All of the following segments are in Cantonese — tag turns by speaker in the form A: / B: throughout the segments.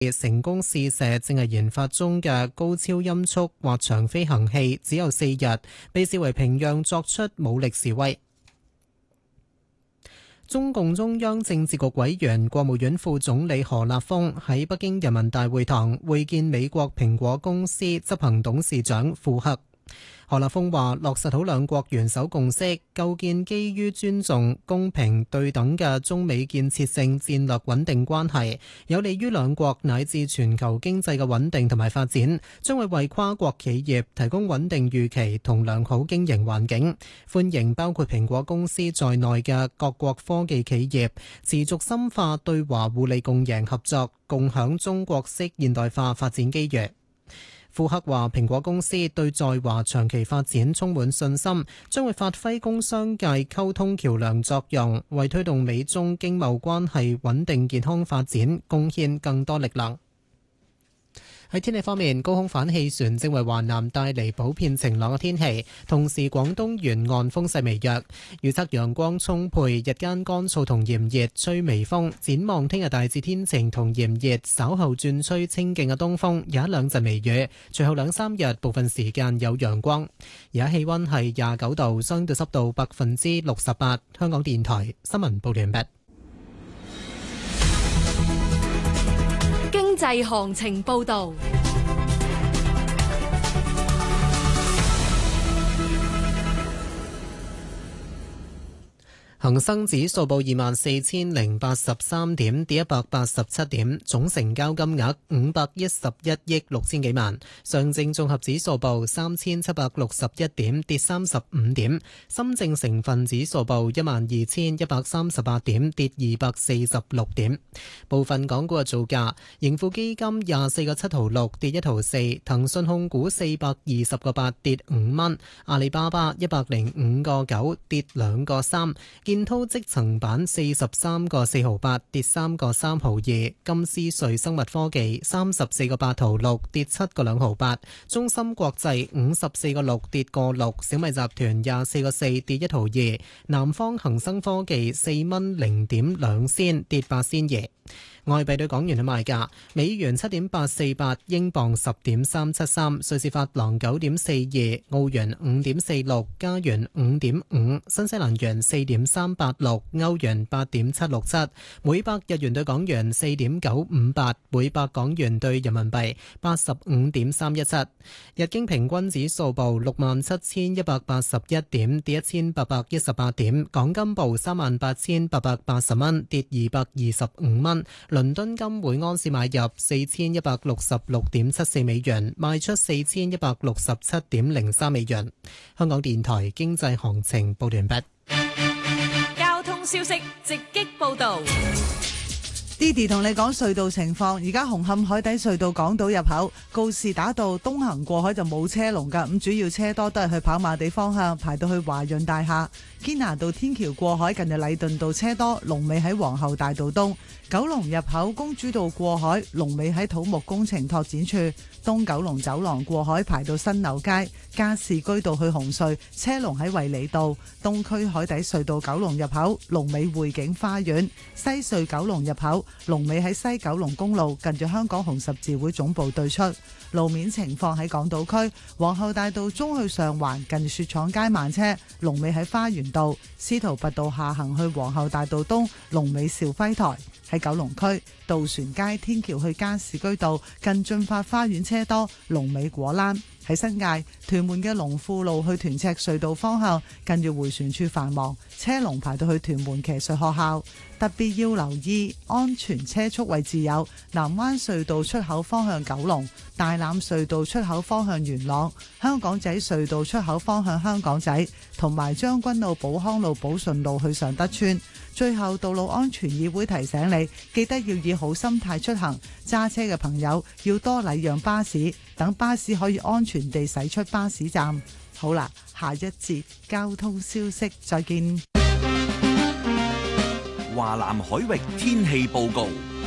A: 成功試射正係研發中嘅高超音速滑翔飛行器只有4日，被視為平壤作出武力示威。中共中央政治局委員、國務院副總理何立峰喺北京人民大會堂會見美國蘋果公司執行董事長庫克。何立峰話：落實好兩國元首共識，構建基於尊重、公平、對等嘅中美建設性戰略穩定關係，有利於兩國乃至全球經濟嘅穩定同埋發展，將會為跨國企業提供穩定預期同良好經營環境。歡迎包括蘋果公司在內嘅各國科技企業持續深化對華互利共贏合作，共享中國式現代化發展機遇。庫克話：蘋果公司對在華長期發展充滿信心，將會發揮工商界溝通橋樑作用，為推動美中經貿關係穩定健康發展貢獻更多力量。喺天氣方面，高空反氣旋正為華南帶嚟普遍晴朗嘅天氣，同時廣東沿岸風勢微弱。預測陽光充沛，日間乾燥同炎熱，吹微風。展望聽日大致天晴同炎熱，稍後轉吹清勁嘅東風，有一兩陣微雨。隨後2-3日部分時間有陽光。而家氣溫係29度，相對濕度68%。香港電台新聞報完畢。
B: 經濟行情報道。恒生指數報24,083點，跌187點，總成交金額511億6千幾萬。上證綜合指數報3,761點，跌35點。深證成分指數報12,138點，跌246點。部分港股嘅造價：盈富基金24個7毫6，跌1毫4；騰訊控股420個8，跌5蚊；阿里巴巴105個9，跌2個3。建滔積層板43個4毫8，跌3個3毫2；金斯瑞生物科技34個8毫6，跌7個2毫8；中芯國際54個6，跌個6；小米集團24個4，跌1毫2；南方恒生科技4蚊0點2仙，跌8仙2。外幣對港元嘅賣價：美元7.848，英鎊10.373，瑞士法郎9.42，澳元5.46，加元5.5，新西蘭元4.386，歐元8.767，每百日元對港元4.958，每百港元對人民幣85.317。日經平均指數報67,181點，跌1818點。港金報38,880蚊，跌225蚊。倫敦金每盎司買入4166.74美元，賣出4167.03美元。香港電台經濟行情報完畢。
C: 交通消息直擊報道。
D: Didi 同你講隧道情況，而家紅磡海底隧道港島入口告士打道東行過海就冇車龍噶，咁主要車多都係去跑馬地方向，排到去華潤大廈。堅拿道天橋過海近日禮頓道車多，龍尾喺皇后大道東。九龍入口公主道過海，龍尾喺土木工程拓展處。東九龍走廊過海排到新樓街，加士居道去紅隧車龍喺衛理道。東區海底隧道九龍入口龍尾匯景花園，西隧九龍入口龍尾喺西九龍公路近住香港紅十字會總部對出。路面情況喺港島區皇后大道中去上環近雪廠街慢車，龍尾喺花園道。司徒拔道下行去皇后大道東龍尾兆輝台。喺九龍區渡船街天橋去加士居道近駿發花園車多，龍尾果欄。喺新界屯門嘅龍富路去屯赤隧道方向近住迴旋處繁忙，車龍排到去屯門騎術學校。特別要留意安全車速位置有南灣隧道出口方向九龍、大欖隧道出口方向元朗、香港仔隧道出口方向香港仔，同埋將軍澳寶康路寶順路去尚德村。最後，道路安全議會提醒你，記得要以好心態出行，揸車嘅朋友要多禮讓巴士，等巴士可以安全地駛出巴士站。好啦，下一節交通消息再見。
E: 華南海域天氣報告。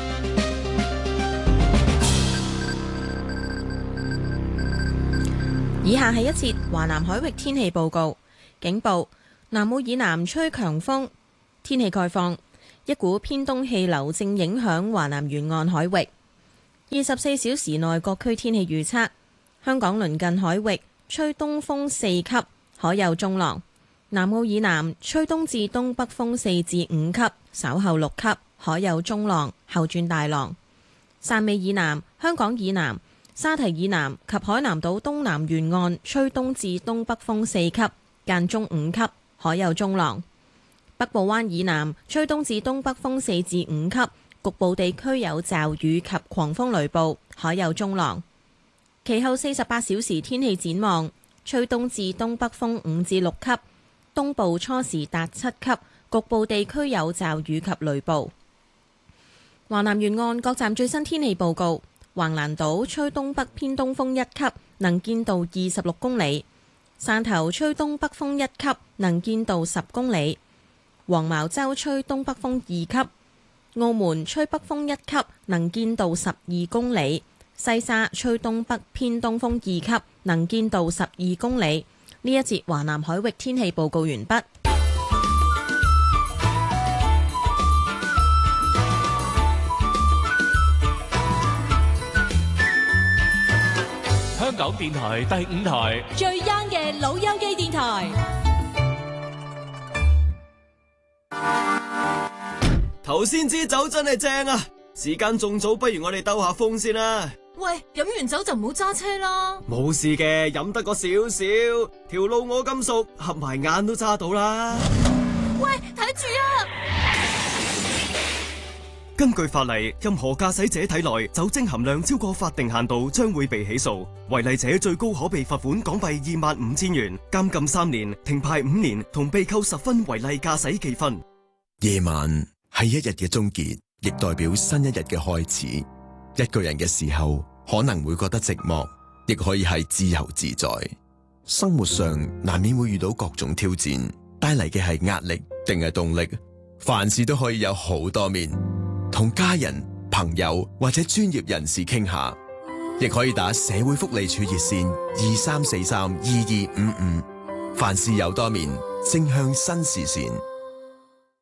F: 以下係一節華南海域天氣報告。警報：南澳以南吹強風。天氣概況：一股偏東氣流正影響華南沿岸海域。 24小時內各區天氣預測：香港鄰近海域吹東風4級，海有中浪；南澳以南吹東至東北風4至5級，稍後6級，海有中浪，後轉大浪。汕尾以南、香港以南、沙堤以南及海南島東南沿岸吹東至東北風4級，間中5級，海有中浪。北部灣以南吹東至東北風4至5級，局部地區有驟雨及狂風雷暴，海有中浪。其後48小時天氣展望：吹東至東北風5至6級，東部初時達7級，局部地區有驟雨及雷暴。華南沿岸各站最新天氣報告：橫瀾島吹東北偏東風1級，能見度26公里；汕頭吹東北風1級，能見度10公里；黃茅洲吹東北風2級；澳門吹北風1級，能見度12公里；西沙吹東北偏東風2級，能見度12公里。呢一節華南海域天氣報告完畢。
G: 香港電台第5台
C: 最 young 嘅老友記電台。
H: 頭先支酒真係正啊！時間仲早，不如我哋兜下風先啦。
C: 喂，飲完酒就唔好揸車啦。
H: 冇事嘅，飲得個少少，條路我咁熟，合埋眼都揸到啦。
C: 喂，睇住啊！
H: 根據法例，任何駕駛者體內酒精含量超過法定限度，將會被起訴。違例者最高可被罰款港幣25,000元、監禁3年、停牌5年，同被扣10分違例駕駛記分。
I: 夜晚係一日嘅終結，亦代表新一日嘅開始。一個人嘅時候，可能會覺得寂寞，亦可以係自由自在。生活上難免會遇到各種挑戰，帶嚟嘅係壓力定係動力？凡事都可以有好多面。同家人、朋友或者專業人士傾下，亦可以打社會福利署熱線23432255。凡事有多面，正向新視線。